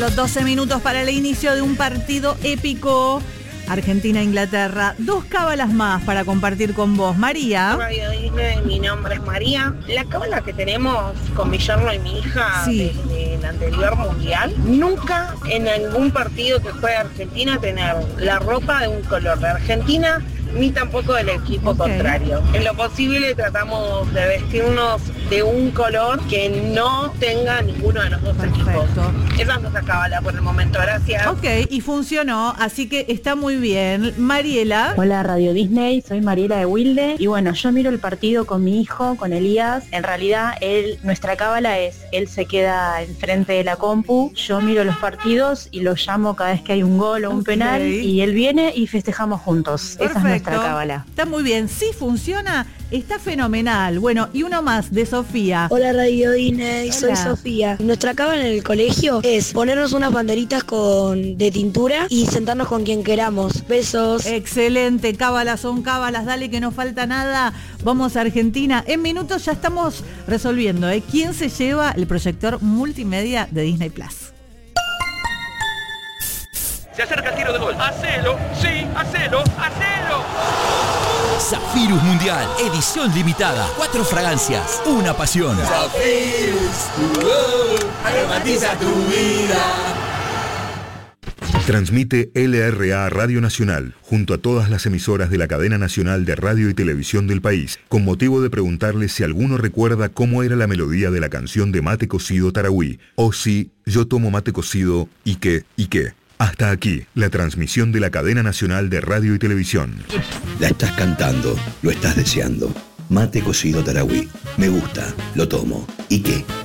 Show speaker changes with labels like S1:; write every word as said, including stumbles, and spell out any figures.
S1: Solo doce minutos para el inicio de un partido épico. Argentina-Inglaterra. Dos cábalas más para compartir con vos. María.
S2: Radio Disney, mi nombre es María. La cábala que tenemos con mi yerno y mi hija
S1: sí.
S2: desde el anterior mundial, nunca en algún partido que juegue Argentina tener la ropa de un color de Argentina, ni tampoco del equipo okay. contrario. En lo posible tratamos de vestirnos de un color que no tenga ninguno de los dos Perfecto. equipos. Esa es nuestra cábala por el momento, gracias.
S1: Ok, y funcionó, así que está muy bien. Mariela.
S3: Hola Radio Disney, soy Mariela de Wilde y bueno, yo miro el partido con mi hijo, con Elías. En realidad, él, nuestra cábala es, él se queda enfrente de la compu, yo miro los partidos y lo llamo cada vez que hay un gol o un okay. penal y él viene y festejamos juntos. Perfecto. Esa es nuestra cábala.
S1: Está muy bien, sí funciona, está fenomenal. Bueno, y uno más de Sofía.
S4: Hola Radio Disney, Hola. soy Sofía. Nuestra cábala en el colegio es ponernos unas banderitas con de tintura y sentarnos con quien queramos. Besos.
S1: Excelente, cábalas son cábalas, dale que no falta nada. Vamos a Argentina. En minutos ya estamos resolviendo, ¿eh? ¿Quién se lleva el proyector multimedia de Disney Plus?
S5: Se acerca el tiro de gol. ¡Hacelo! ¡Sí! ¡Hacelo! ¡Hacelo!
S6: Zafirus Mundial, edición limitada. Cuatro fragancias, una pasión.
S7: Zafirus, tu gol, aromatiza tu vida.
S8: Transmite L R A Radio Nacional, junto a todas las emisoras de la cadena nacional de radio y televisión del país, con motivo de preguntarle si alguno recuerda cómo era la melodía de la canción de Mate Cocido Tarahui, o si yo tomo mate cocido y qué, y qué. Hasta aquí, la transmisión de la cadena nacional de radio y televisión.
S9: La estás cantando, lo estás deseando. Mate Cocido Tarahui. Me gusta, lo tomo. ¿Y qué?